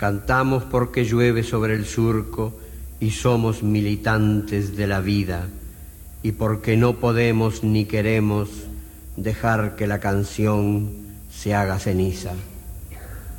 Cantamos porque llueve sobre el surco y somos militantes de la vida, y porque no podemos ni queremos dejar que la canción se haga ceniza.